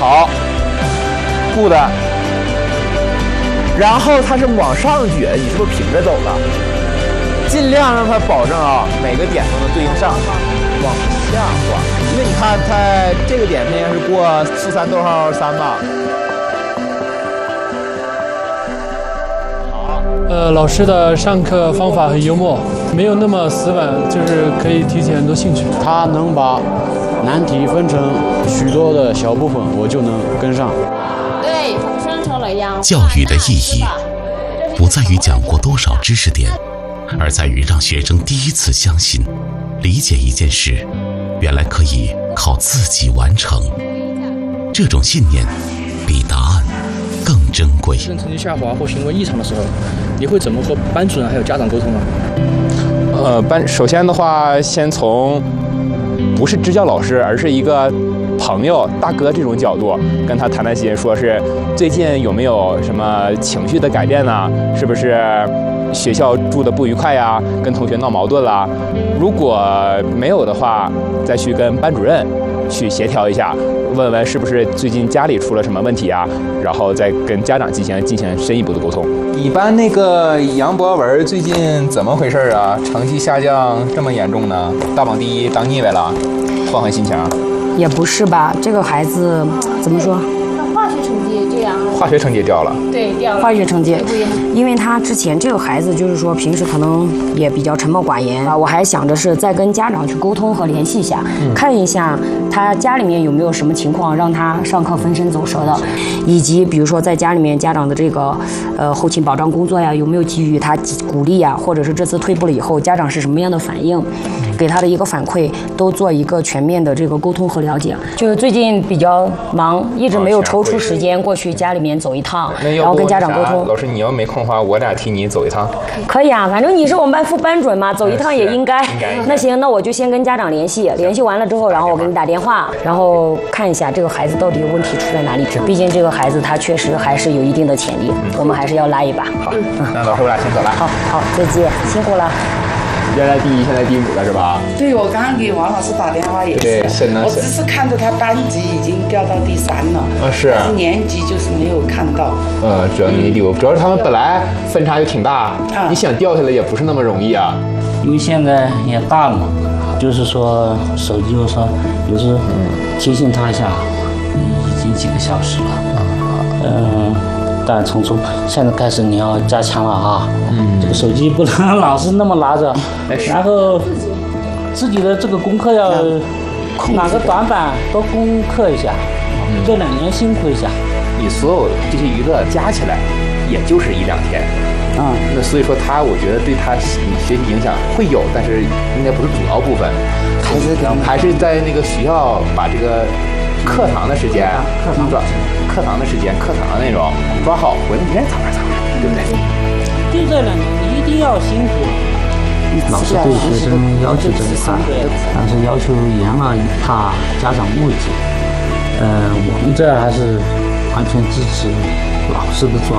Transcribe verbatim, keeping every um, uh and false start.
好 ，good。然后它是往上举，你是不是平着走了？尽量让它保证啊，每个点都能对应上，往下滑。因为你看它这个点它应该是过负三逗号三吧。好。 呃，老师的上课方法很幽默，没有那么死板，就是可以提起很多兴趣。 他能把难题分成许多的小部分，我就能跟上。 对，从生成了样。 教育的意义不在于讲过多少知识点，而在于让学生第一次相信、理解一件事，原来可以靠自己完成。这种信念比答案更珍贵。 学生成绩下滑或行为异常的时候，你会怎么和班主任还有家长沟通呢？ 呃，班首先的话，先从不是支教老师，而是一个朋友、大哥这种角度跟他谈谈心，说是最近有没有什么情绪的改变呢？是不是学校住的不愉快呀？跟同学闹矛盾啦？如果没有的话，再去跟班主任去协调一下，问问是不是最近家里出了什么问题啊？然后再跟家长进行进行深一步的沟通。你班那个杨博文最近怎么回事啊？成绩下降这么严重呢？大榜第一当腻歪了，换换心情。 也不是吧，这个孩子怎么说？ 化学成绩这样。 化学成绩掉了。 对，掉了。 化学成绩，因为他之前这个孩子就是说平时可能也比较沉默寡言啊，我还想着是再跟家长去沟通和联系一下，嗯、看一下他家里面有没有什么情况让他上课分身走神的，以及比如说在家里面家长的这个呃后勤保障工作呀，有没有给予他鼓励呀，或者是这次退步了以后家长是什么样的反应，给他的一个反馈，都做一个全面的这个沟通和了解。就是最近比较忙，一直没有抽出时间过去家里面走一趟，然后跟家长沟通。 老师，你要没空的话，我俩替你走一趟。 可以啊，反正你是我们班副班主任嘛，走一趟也应该。 应该那行，那我就先跟家长联系，联系完了之后，然后我给你打电话，然后看一下这个孩子到底问题出在哪里。毕竟这个孩子他确实还是有一定的潜力，嗯、我们还是要拉一把。 好，嗯、那老师我俩先走了。 好好，再见，辛苦了。 原来第一，现在第五了是吧？ 对，我刚刚给王老师打电话也是， 对，是呢。 我只是看着他班级已经掉到第三了， 啊是， 但是年级就是没有看到。 呃，主要年级第五，主要是他们本来分差就挺大， 啊、 你想掉下来也不是那么容易啊。 因为现在也大了嘛，就是说手机我说有时提醒他一下，已经几个小时了，嗯。但从从现在开始你要加强了啊，嗯，这个手机不能老是那么拿着，然后自己的这个功课要哪个短板多攻克一下，嗯、这两年辛苦一下。 你所有这些娱乐加起来，也就是一两天，啊、嗯，那所以说他，我觉得对他学习影响会有，但是应该不是主要部分，还是还是在那个学校把这个课堂的时间，课堂抓。课堂的时间，课堂的内容抓好，回来明天早上早上，对不对？ 就这两年，你一定要辛苦。 老师对学生要求这么大，但是要求严了，怕家长误解。呃，我们这还是完全支持老师的做法。